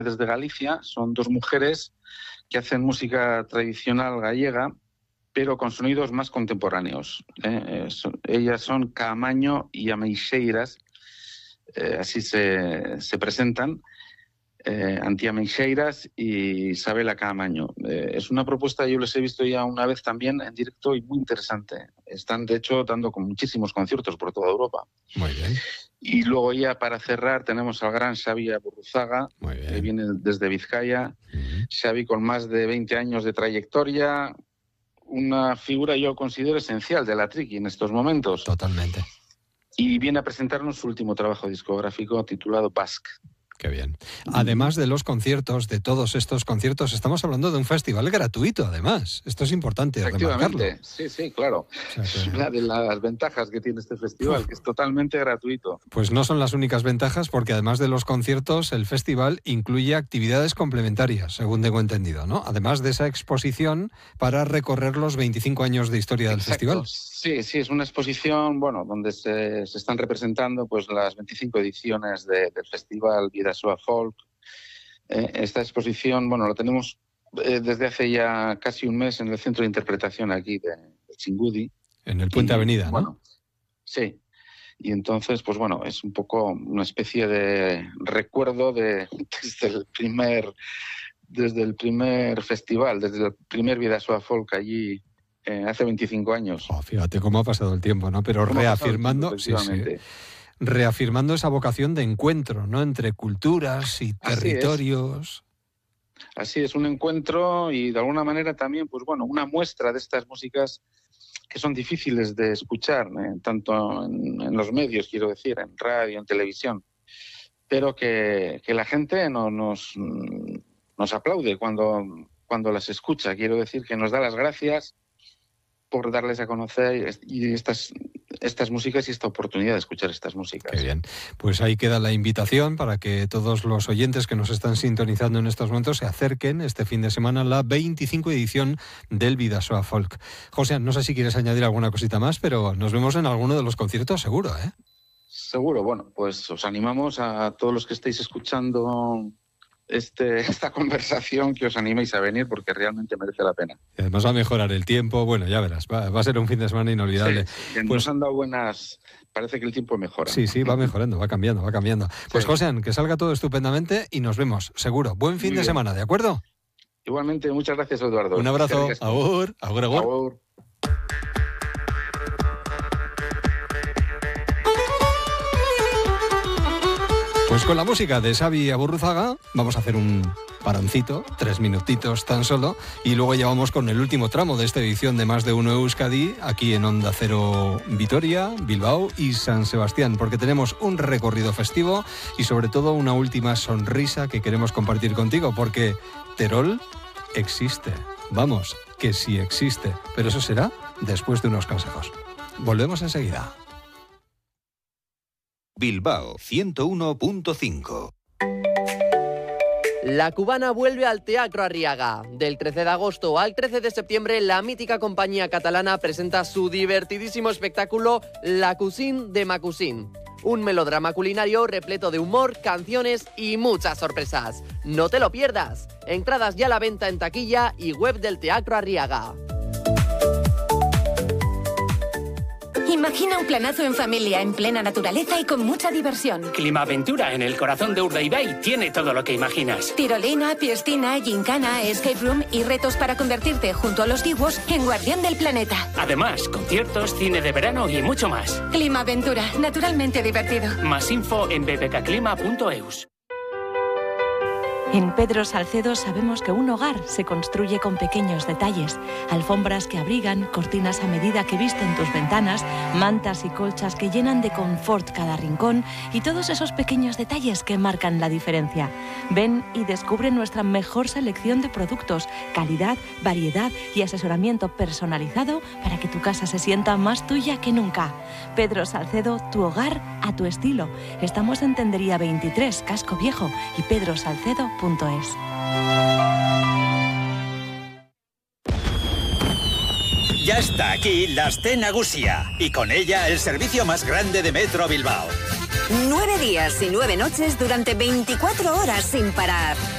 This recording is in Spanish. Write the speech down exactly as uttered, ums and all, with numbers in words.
desde Galicia. Son dos mujeres que hacen música tradicional gallega, pero con sonidos más contemporáneos. ¿eh? Son, ellas son Caamaño y Ameixeiras, eh, así se, se presentan. Eh, Antía Ameixeiras y Isabela Caamaño. Eh, es una propuesta, yo les he visto ya una vez también en directo y muy interesante. Están, de hecho, dando con muchísimos conciertos por toda Europa. Muy bien. Y luego ya para cerrar tenemos al gran Xavi Aburruzaga, que viene desde Vizcaya. Uh-huh. Xavi con más de veinte años de trayectoria, una figura yo considero esencial de la triqui en estos momentos. Totalmente. Y viene a presentarnos su último trabajo discográfico titulado Basque. Qué bien. Además de los conciertos, de todos estos conciertos, estamos hablando de un festival gratuito, además. Esto es importante remarcarlo. Sí, sí, claro. O sea, que... Es una de las ventajas que tiene este festival, que es totalmente gratuito. Pues no son las únicas ventajas, porque además de los conciertos, el festival incluye actividades complementarias, según tengo entendido, ¿no? Además de esa exposición para recorrer los veinticinco años de historia del Exacto. festival. Sí, sí, es una exposición, bueno, donde se, se están representando pues las veinticinco ediciones de, del festival Bidasoa Folk. Eh, esta exposición, bueno, la tenemos eh, desde hace ya casi un mes en el centro de interpretación aquí de, de Chingudi. En el Puente y, Avenida, ¿no? Bueno, sí. Y entonces, pues bueno, es un poco una especie de recuerdo de desde el primer, desde el primer festival, desde el primer Bidasoa Folk allí. Eh, hace veinticinco años. Oh, fíjate cómo ha pasado el tiempo, ¿no? Pero reafirmando, tiempo, sí, sí, reafirmando esa vocación de encuentro, ¿no? Entre culturas y territorios. Así es. Así es, un encuentro y de alguna manera también, pues bueno, una muestra de estas músicas que son difíciles de escuchar, ¿eh? Tanto en, en los medios, quiero decir, en radio, en televisión, pero que, que la gente no, nos, nos aplaude cuando, cuando las escucha. Quiero decir que nos da las gracias por darles a conocer y estas, estas músicas y esta oportunidad de escuchar estas músicas. Qué bien. Pues ahí queda la invitación para que todos los oyentes que nos están sintonizando en estos momentos se acerquen este fin de semana a la veinticinco edición del Bidasoa Folk. José, no sé si quieres añadir alguna cosita más, pero nos vemos en alguno de los conciertos seguro, ¿eh? Seguro. Bueno, pues os animamos a todos los que estéis escuchando Este, esta conversación, que os animéis a venir porque realmente merece la pena. Y además va a mejorar el tiempo, bueno, ya verás, va, va a ser un fin de semana inolvidable. Sí, sí, pues nos han dado buenas, parece que el tiempo mejora. Sí, sí, va mejorando, va cambiando, va cambiando. Pues sí. José, que salga todo estupendamente y nos vemos, seguro. Buen fin Muy de bien. semana, ¿de acuerdo? Igualmente, muchas gracias, Eduardo. Un abrazo, agur, agur, agur. agur. Pues con la música de Xavi Aburruzaga vamos a hacer un paroncito, tres minutitos tan solo, y luego ya vamos con el último tramo de esta edición de Más de Uno Euskadi, aquí en Onda Cero Vitoria, Bilbao y San Sebastián, porque tenemos un recorrido festivo y sobre todo una última sonrisa que queremos compartir contigo, porque Terol existe. Vamos, que sí existe, pero eso será después de unos consejos. Volvemos enseguida. Bilbao ciento uno punto cinco. La Cubana vuelve al Teatro Arriaga. Del trece de agosto al trece de septiembre, la mítica compañía catalana presenta su divertidísimo espectáculo La Cuisine de ma Cuisine. Un melodrama culinario repleto de humor, canciones y muchas sorpresas. No te lo pierdas. Entradas ya a la venta en taquilla y web del Teatro Arriaga. Imagina un planazo en familia, en plena naturaleza y con mucha diversión. Climaventura en el corazón de Urdaibai tiene todo lo que imaginas. Tirolina, piscina, gincana, escape room y retos para convertirte, junto a los dibuos, en guardián del planeta. Además, conciertos, cine de verano y mucho más. Climaventura, naturalmente divertido. Más info en b b k clima punto e u s. En Pedro Salcedo sabemos que un hogar se construye con pequeños detalles. Alfombras que abrigan, cortinas a medida que visten tus ventanas, mantas y colchas que llenan de confort cada rincón y todos esos pequeños detalles que marcan la diferencia. Ven y descubre nuestra mejor selección de productos, calidad, variedad y asesoramiento personalizado para que tu casa se sienta más tuya que nunca. Pedro Salcedo, tu hogar a tu estilo. Estamos en Tendería veintitrés, Casco Viejo y pedro salcedo punto es. Ya está aquí la Aste Nagusia y con ella el servicio más grande de Metro Bilbao. Nueve días y nueve noches durante veinticuatro horas sin parar.